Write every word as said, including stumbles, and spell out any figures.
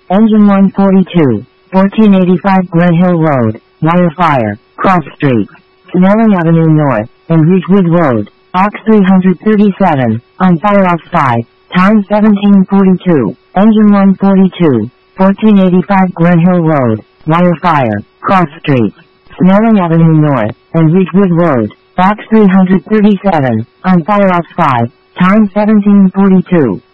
Engine one forty-two, fourteen eighty-five Glen Hill Road, Wire Fire, Cross Street, Snelling Avenue North, and Ridgewood Road, Aux three thirty-seven, on fire outside, time seventeen forty-two, Engine one forty-two, fourteen eighty-five Glen Hill Road, Wire Fire, Cross Street, Snelling Avenue North, and Ridgewood Road, Aux three thirty-seven, on fire outside, time seventeen forty-two.